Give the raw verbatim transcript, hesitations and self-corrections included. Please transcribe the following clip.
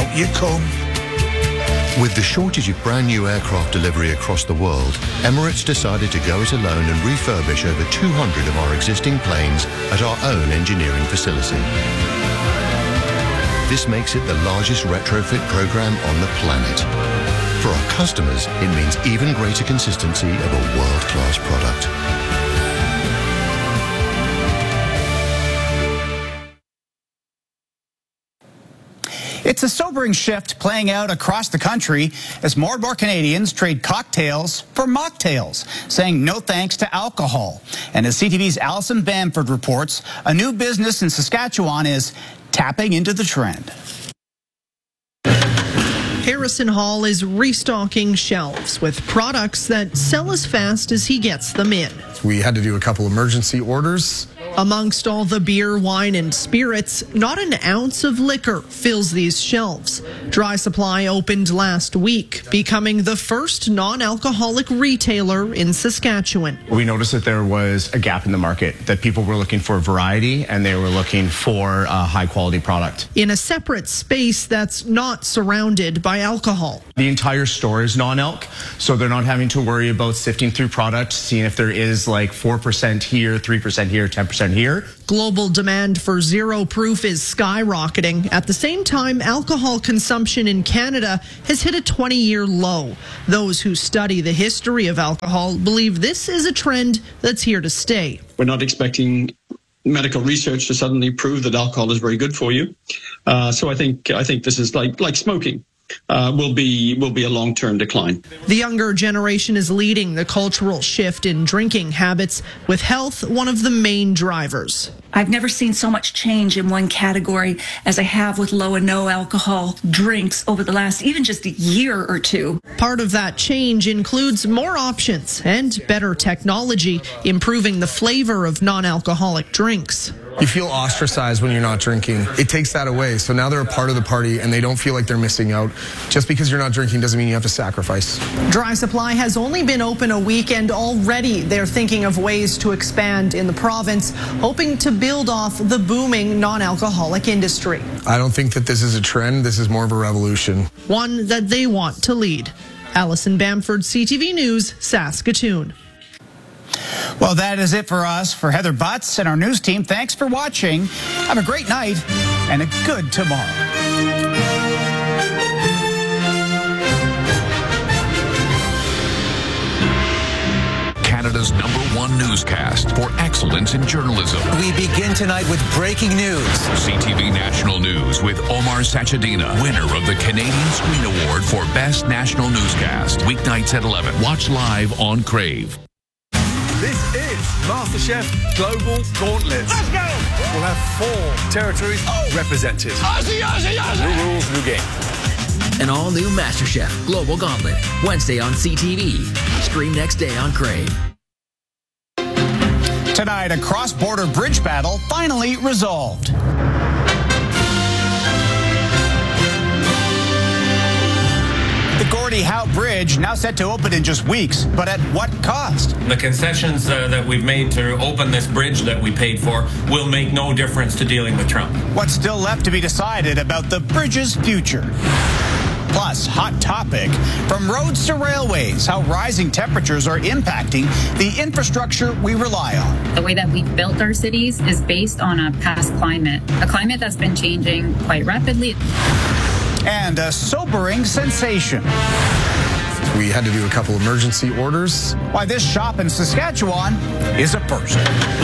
you come. With the shortage of brand new aircraft delivery across the world, Emirates decided to go it alone and refurbish over two hundred of our existing planes at our own engineering facility. This makes it the largest retrofit program on the planet. For our customers, it means even greater consistency of a world-class product. It's a sobering shift playing out across the country as more and more Canadians trade cocktails for mocktails, saying no thanks to alcohol. And as C T V's Alison Bamford reports, a new business in Saskatchewan is tapping into the trend. Harrison Hall is restocking shelves with products that sell as fast as he gets them in. We had to do a couple emergency orders. Amongst all the beer, wine, and spirits, not an ounce of liquor fills these shelves. Dry Supply opened last week, becoming the first non-alcoholic retailer in Saskatchewan. We noticed that there was a gap in the market, that people were looking for variety and they were looking for a high-quality product. In a separate space that's not surrounded by alcohol. The entire store is non-alc, so they're not having to worry about sifting through products, seeing if there is like four percent here, three percent here, ten percent here. Global demand for zero proof is skyrocketing. At the same time, alcohol consumption in Canada has hit a twenty-year low. Those who study the history of alcohol believe this is a trend that's here to stay. We're not expecting medical research to suddenly prove that alcohol is very good for you. Uh, so I think I think this is like like smoking. Uh, will be will be a long-term decline. The younger generation is leading the cultural shift in drinking habits, with health one of the main drivers. I've never seen so much change in one category as I have with low and no alcohol drinks over the last even just a year or two. Part of that change includes more options and better technology, improving the flavor of non-alcoholic drinks. You feel ostracized when you're not drinking. It takes that away. So now they're a part of the party and they don't feel like they're missing out. Just because you're not drinking doesn't mean you have to sacrifice. Dry Supply has only been open a week and already they're thinking of ways to expand in the province, hoping to build off the booming non-alcoholic industry. I don't think that this is a trend. This is more of a revolution. One that they want to lead. Alison Bamford, C T V News, Saskatoon. Well, that is it for us. For Heather Butts and our news team, thanks for watching. Have a great night and a good tomorrow. Canada's number one newscast for excellence in journalism. We begin tonight with breaking news. C T V National News with Omar Sachedina, winner of the Canadian Screen Award for Best National Newscast. Weeknights at eleven. Watch live on Crave. This is MasterChef Global Gauntlet. Let's go! We'll have four territories oh. represented. Aussie, Aussie, Aussie. New rules, new game. An all-new MasterChef Global Gauntlet. Wednesday on C T V. Stream next day on Crave. Tonight, a cross-border bridge battle finally resolved. The Gordie Howe Bridge now set to open in just weeks, but at what cost? The concessions uh, that we've made to open this bridge that we paid for will make no difference to dealing with Trump. What's still left to be decided about the bridge's future? Plus, hot topic, from roads to railways, how rising temperatures are impacting the infrastructure we rely on. The way that we've built our cities is based on a past climate, a climate that's been changing quite rapidly. And a sobering sensation. We had to do a couple emergency orders. Why this shop in Saskatchewan is a first.